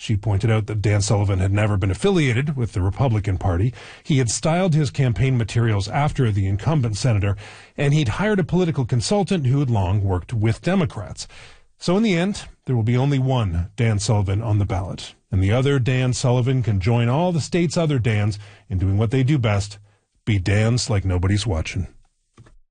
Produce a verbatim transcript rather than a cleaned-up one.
She pointed out that Dan Sullivan had never been affiliated with the Republican Party. He had styled his campaign materials after the incumbent senator, and he'd hired a political consultant who had long worked with Democrats. So in the end, there will be only one Dan Sullivan on the ballot, and the other Dan Sullivan can join all the state's other Dans in doing what they do best, be Dans like nobody's watching.